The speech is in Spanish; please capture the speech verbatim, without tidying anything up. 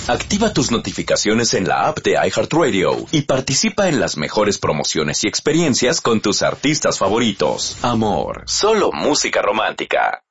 Activa tus notificaciones en la app de iHeartRadio y participa en las mejores promociones y experiencias con tus artistas favoritos. Amor, solo música romántica.